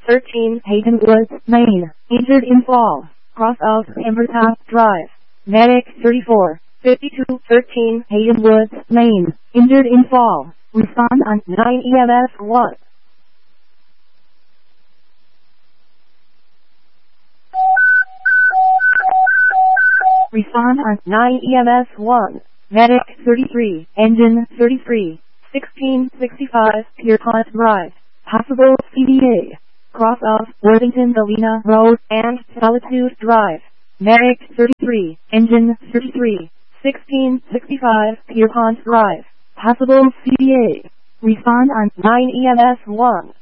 13 Hayden Woods, Maine, injured in fall, cross of Embertop Drive. Medic 34, 5213 Hayden Woods, Maine, injured in fall. Respond on 9 EMS 1. Respond on 9 EMS 1. Medic 33, engine 33, 1665 Pierpont Drive. Possible CDA. Cross of Worthington Galena Road and Solitude Drive. Medic 33, engine 33, 1665 Pierpont Drive. Possible CDA. Respond on 9 EMS 1.